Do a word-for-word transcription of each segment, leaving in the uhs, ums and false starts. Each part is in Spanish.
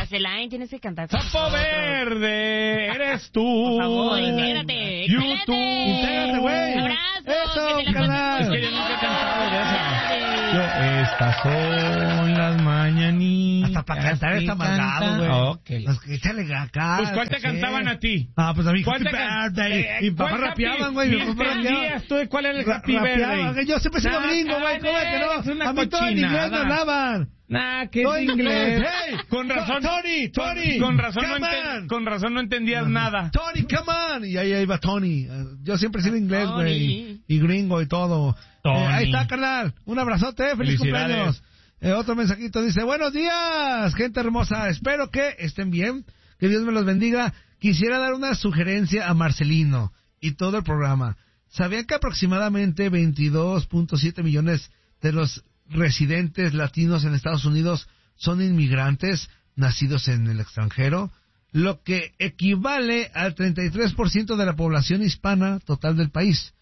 Marceline, tienes que cantar. Sapo Verde, eres tú. Por favor, intégrate. YouTube. Intégrate, güey. Abrazos. Eso, que te la carnal. pases Es muy que yo nunca he bien. cantado de esa. Yo, estas son las mañanitas. Hasta para cantar está amargado, güey. Ok. Pues que échale acá. Pues, ¿cuál te caché. cantaban a ti? Ah, pues a mí ¿Cuál Happy te can- Birthday. Eh, Mi papá ¿cuál rapeaban, happy? güey. Mi Ni papá rapeaba. entendías tú de cuál era el Ra- Happy rapeaban, Birthday. que Yo siempre soy Nah, gringo, güey. ¿Cómo es que eres no? una A mí todo en inglés cochinada. me hablaban. Nah, que No es inglés. inglés. Hey, Con razón. Tony, Tony. Con razón, no come enten- on. con razón no entendías nada. Tony, come on. Y ahí, ahí va Tony. Eh, Yo siempre he sido inglés, Tony. güey. Y gringo y todo. Tony. Eh, ahí está, carnal. Un abrazote. Feliz Felicidades. cumpleaños. Eh, otro mensajito dice, buenos días, gente hermosa. Espero que estén bien. Que Dios me los bendiga. Quisiera dar una sugerencia a Marcelino y todo el programa. ¿Sabían que aproximadamente veintidós punto siete millones de los residentes latinos en Estados Unidos son inmigrantes nacidos en el extranjero? Lo que equivale al treinta y tres por ciento de la población hispana total del país.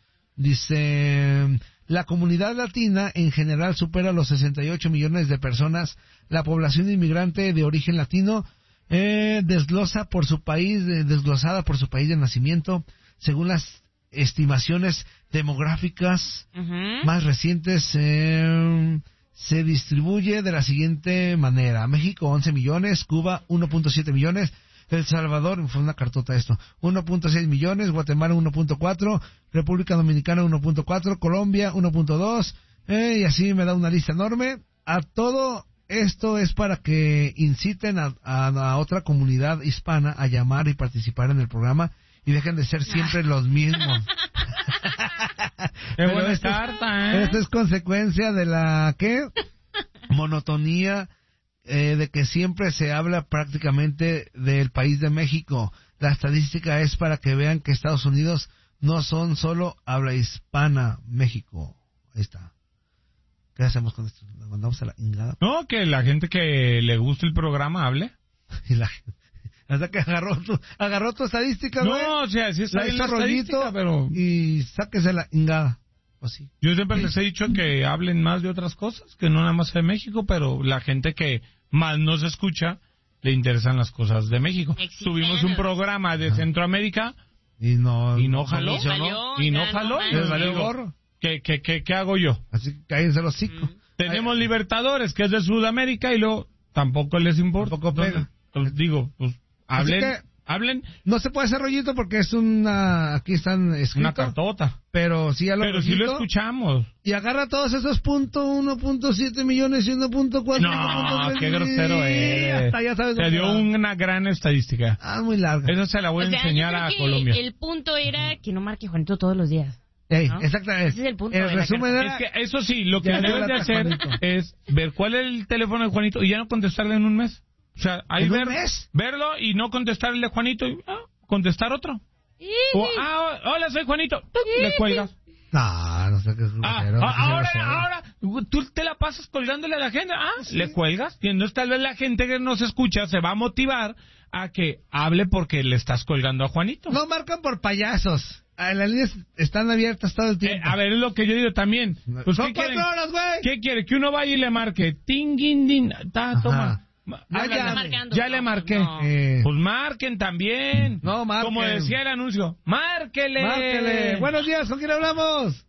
Dice, la comunidad latina en general supera los sesenta y ocho millones de personas. La población inmigrante de origen latino eh, desglosa por su país, eh, desglosada por su país de nacimiento, según las estimaciones demográficas Ujú. más recientes, eh, se distribuye de la siguiente manera: México once millones, Cuba uno punto siete millones, El Salvador, fue una cartota esto, uno punto seis millones, Guatemala uno punto cuatro, República Dominicana uno punto cuatro, Colombia uno punto dos, eh, y así me da una lista enorme. A todo esto es para que inciten a, a, a otra comunidad hispana a llamar y participar en el programa y dejen de ser siempre los mismos. Qué Pero buena esto es- carta, ¿eh? Esto es consecuencia de la, ¿qué? Monotonía, eh, de que siempre se habla prácticamente del país de México. La estadística es para que vean que Estados Unidos no son solo habla hispana, México. Ahí está. ¿Qué hacemos con esto? ¿La mandamos a la ingada? No, que la gente que le guste el programa hable. Y la hasta que agarró tu, agarró tu estadística, güey. No, o sea, sí está La bien hizo la estadística, rollito pero y sáquese la ingada. Así. yo siempre les he dicho que hablen más de otras cosas, que no nada más de México, pero la gente que más nos escucha le interesan las cosas de México. Existen. Tuvimos un programa de Centroamérica Y no, y no jaló, funcionó. y no Ya jaló, no les manches. valió gorro. ¿Qué, qué, qué, ¿Qué hago yo? Así que cállense los hocico. Mm. Tenemos Libertadores, que es de Sudamérica, y luego tampoco les importa. Tampoco pega. Entonces, pues, digo, pues Así hablen, que- hablen No se puede hacer rollito porque es una... Aquí están escritos. una cartota. Pero sí ya lo Pero si lo rollito, escuchamos. y agarra todos esos punto uno punto siete millones y uno punto cuatro. No, qué grosero es. Hasta ya sabes Se dónde dio va. una gran estadística. Ah, muy larga. Esa se la voy a O sea, enseñar yo creo a que Colombia. El punto era que no marque Juanito todos los días. Ey, ¿no? exactamente. Ese es el punto de la resumen carta. era... Es que eso sí, lo que Ya debes dio de la hacer Juanito. es ver cuál es el teléfono de Juanito y ya no contestarle en un mes. O sea, ahí ¿En un ver, mes? verlo y no contestarle a Juanito y ah, contestar otro. O, ah, hola, soy Juanito. ¡Tuc! Le cuelgas. No, no sé qué es Ah, grosero, ah, qué ahora, grosero. ahora, tú te la pasas colgándole a la gente. Ah, le cuelgas. Y entonces tal vez la gente que nos escucha se va a motivar a que hable porque le estás colgando a Juanito. No marcan por payasos. Ah, las líneas están abiertas todo el Eh, tiempo. a ver, es lo que yo digo también. Pues, Son ¿qué cuatro quieren? horas, güey. ¿Qué quiere? Que uno vaya y le marque. Tinguindin. Ta, Ajá. toma. Ya, Háblale. ya. Marcando. Ya le marqué. No. Eh, Pues marquen también. No, marquen. Como decía el anuncio. Márquele. márquele. Buenos días, ¿con quién hablamos?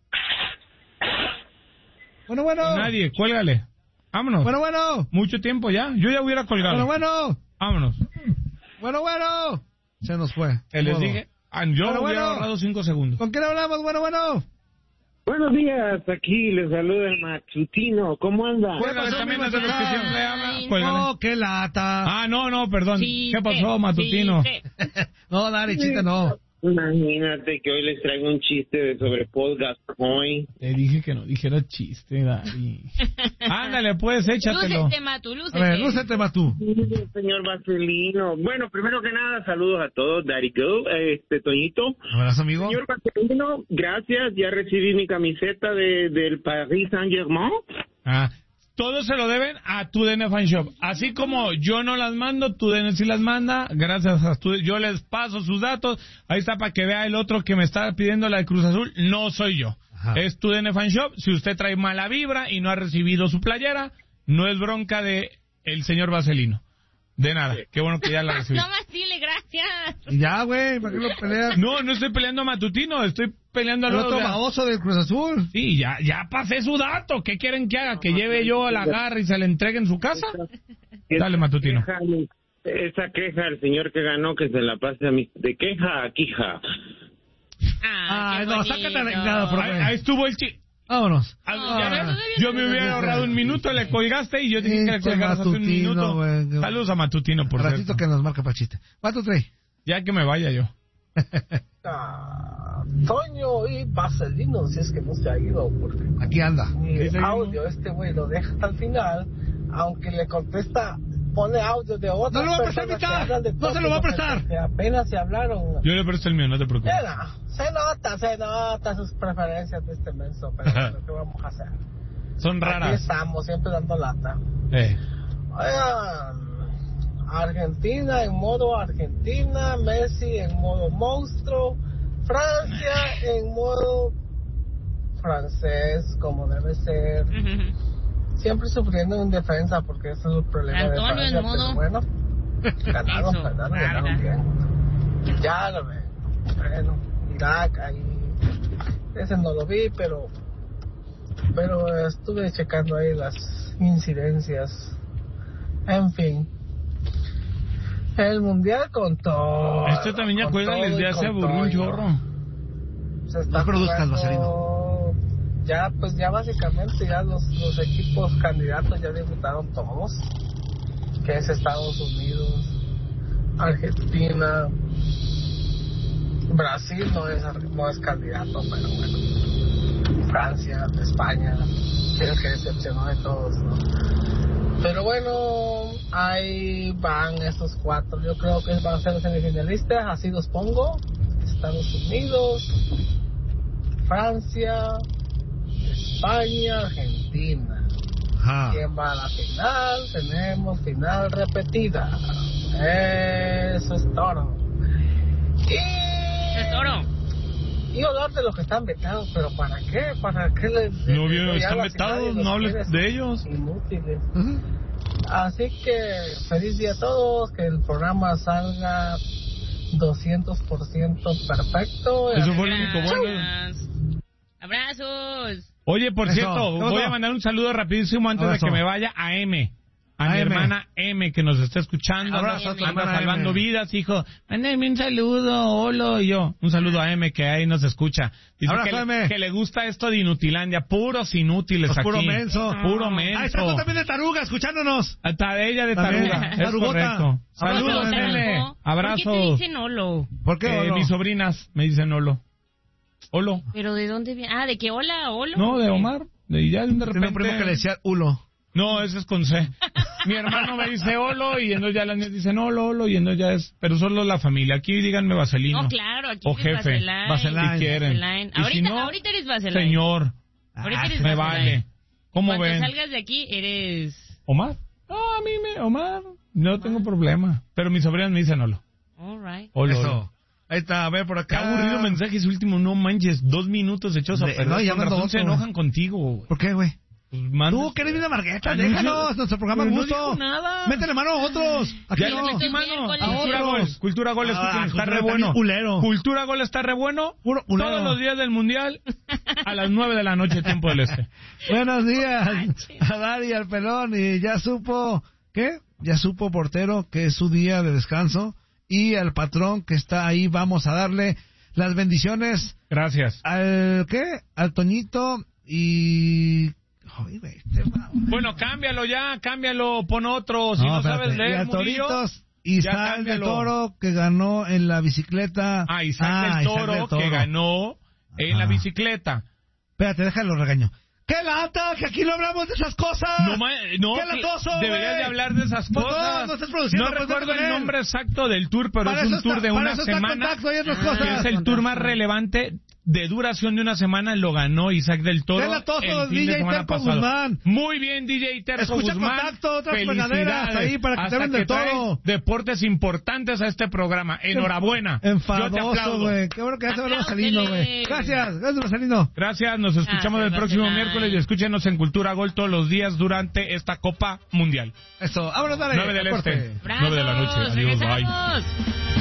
Bueno, bueno. Nadie, cuélgale. Vámonos. Bueno, bueno. Mucho tiempo ya. Yo ya hubiera colgado. Bueno, bueno. Vámonos. Bueno, bueno. Se nos fue. Que les Modo. dije. ah, Yo Bueno, hubiera bueno. ahorrado cinco segundos. ¿Con quién hablamos? Bueno, bueno. Buenos días, aquí les saluda el matutino. ¿Cómo anda? Cuélgale pasó, también mi es de los que Matutino? siempre hablan. Ay, Cuélgale. No, qué lata. Ah, no, no, perdón. Sí, ¿Qué pasó, sí, Matutino? sí. No, Dari, chiste, no. Imagínate que hoy les traigo un chiste de sobre Paul Gascoigne. Te dije que no dijera chiste, Dari. Ándale, pues, échatelo. Lúcete, Matu, A lúcete. ver, lúcete, Matú. Señor Marcelino. Bueno, primero que nada, saludos a todos. Daddy Go, este, Toñito. Abrazo, amigo. Señor Marcelino, gracias. Ya recibí mi camiseta de, del Paris Saint-Germain. Ah, todo se lo deben a tu D N Fan Shop. Así como yo no las mando, tu D N sí las manda. Gracias a tu, yo les paso sus datos. Ahí está para que vea el otro que me está pidiendo la de Cruz Azul. No soy yo. Ajá. Es tu D N Fan Shop. Si usted trae mala vibra y no ha recibido su playera, no es bronca de el señor Vaselino. De nada, qué bueno que ya la recibí. Nomás dile gracias. Ya, güey, ¿para qué lo peleas? No, no estoy peleando a Matutino, estoy peleando al El otro. otro baboso del Cruz Azul. Sí, ya, ya pasé su dato. ¿Qué quieren que haga? ¿Que lleve yo a la garra y se le entregue en su casa? Dale, Matutino. Queja, esa queja al señor que ganó, que se la pase a mí. De queja a quija. Ah, Ay, qué no, bonito. sácate la chingada, profe. Ahí, ahí estuvo el chi... Vámonos. Ah, No, ya ves, todavía yo no me te- hubiera ahorrado un minuto, le colgaste y yo dije que le Pinche colgaras hace un Matutino, minuto. güey. Saludos a Matutino, por Ratito cierto. que nos marca para chiste. ¿Cuánto trae? Ya que me vaya yo. Ah, Toño y Vaselino, si es que no se ha ido, porque Aquí anda. mi Sí, seguimos. audio, este güey lo deja hasta el final, aunque le contesta, pone audio de otra No lo va a prestar mitad. No se lo va a prestar. Que apenas se hablaron. Yo le presto el mío, no te preocupes. Mira, se nota, se nota sus preferencias de este menso, pero bueno, ¿qué vamos a hacer? Son Aquí raras. estamos, siempre dando lata. Eh. Oigan, Argentina en modo Argentina, Messi en modo monstruo, Francia en modo francés, como debe ser, siempre sufriendo en defensa porque ese es el problema Antonio de Francia, en modo- pero bueno, ganaron, Eso, ganaron, larga. ganaron bien. Ya lo ven, bueno, Irak ahí, ese no lo vi, pero pero estuve checando ahí las incidencias, en fin. El mundial con todo. Esto también ya con juega todo desde y hace con aburrió un todo. chorro. Se está No produzcas, jugando- Ya, pues ya básicamente ya los, los equipos candidatos ya debutaron todos. Que es Estados Unidos, Argentina, Brasil no es, no es candidato, pero bueno. Francia, España, que es el que decepcionó de todos, ¿no? Pero bueno, ahí van estos cuatro. Yo creo que van a ser los semifinalistas, así los pongo. Estados Unidos, Francia, España, Argentina. Ajá. ¿Quién va a la final? Tenemos final repetida. Eso es todo. Y... Tesoro. Y hablar de los que están vetados, pero ¿para qué? ¿Para qué les.? No, bien, les están hablas si nadie vetados, los no hables quiere? de ellos. Inútiles. Ujú. Así que feliz día a todos, que el programa salga doscientos por ciento perfecto. Eso fue lo único bueno. Gracias. Abrazos. Oye, por Eso, cierto, ¿qué pasó? voy a mandar un saludo rapidísimo antes Abrazo. de que me vaya a M. A, A mi M. hermana M, que nos está escuchando. Abrazo anda, a tu anda hermana salvando M. vidas, hijo. Mándame un saludo, Olo y yo. Un saludo a M, que ahí nos escucha. Dice Abrazo, que, M. que le gusta esto de Inutilandia. Puros inútiles Pues aquí. puro menso. Puro Ahí está tú menso. también de Taruga, escuchándonos. Hasta de ella de También. Taruga. Es Tarugota. correcto. Saludos, Abrazo, M. M. ¿Por qué te Abrazos. dicen Olo? ¿Por qué? Eh, Olo? mis sobrinas me dicen Olo. Olo. ¿Pero de dónde viene? Ah, ¿de qué hola, Olo? No, de Omar. De ya de Tenía repente. un primo que le decía Ulo. No, ese es con C. Mi hermano me dice Olo y entonces ya las niñas dicen Olo, Olo y entonces ya es... Pero solo la familia. Aquí díganme Vaselino. No, claro, aquí O eres jefe. Vaseline. Vaseline. Si quieren. Vaseline. Y si Ahorita, no, ahorita eres Vaseline. Señor, Ahorita Ah, eres me Vaseline. vale. ¿Cómo Cuando ven? salgas de aquí, eres... ¿Omar? No, a mí me... Omar, no tengo problema. Pero mis sobrinas me dicen Olo. All right. Olo, Eso. Olo. Ahí está, a ver por Qué acá. aburrido mensaje ese último. No manches, dos minutos hechos a De- perder. no, ya Con mandó razón se otro. enojan contigo, güey. ¿Por qué, güey? Pues manda- Tú, que eres bien amargueta, Anuncio- déjanos, nuestro programa a Pero no gusto. dijo nada. Métele mano a otros. Aquí Ya no. le metí Estos mano. miércoles. A Cultura otros. Gol. Cultura Gol, Ah, escuchen, está Cultura re está bueno. bien culero. Cultura Gol está re bueno. Puro culero. Todos los días del Mundial a las nueve de la noche, tiempo del este. Buenos días a Dari, al pelón, y ya supo, ¿qué? Ya supo portero que es su día de descanso, y al patrón que está ahí, vamos a darle las bendiciones Gracias. al, ¿qué? Al Toñito y... Ay, güey, este va- Bueno, cámbialo ya, cámbialo, pon otro. Si no, espérate. sabes Y leer, al Murillo. Toritos, Isaac de cámbialo. Toro, que ganó en la bicicleta. Ah, Isaac, Ah, del, Isaac Toro, del Toro. que ganó en la Ajá. bicicleta. Espérate, déjalo regaño. ¡Qué lata! ¡Que aquí no hablamos de esas cosas! No, ma- no ¡Qué que latoso, deberías güey! de hablar de esas Pues cosas. no, no estás produciendo, No pues recuerdo vete con el él. nombre exacto del tour, pero Para es eso un tour está- de para una eso está semana. Contacto y otras Ah, cosas. Que es el tour más relevante de duración de una semana lo ganó Isaac del Toro Dela todos, el fin de D J semana Terco pasado. Guzmán. Muy bien, D J Terco Escucha Guzmán. Contacto, otras Felicidades. fregaderas ahí para que te Hasta hablen de que traes todo. deportes importantes a este programa. Enhorabuena. Yo te Enfadoso, aplaudo. güey. Qué bueno que ya se ve Apláudele. Marcelino, güey. Gracias, gracias, Marcelino. Gracias, nos escuchamos Gracias, el próximo Marcelino. miércoles y escúchenos en Cultura Gol todos los días durante esta Copa Mundial. Eso, vámonos, dale. nueve del corte. este, nueve de la noche. Bravos, Adiós, bye. regresamos.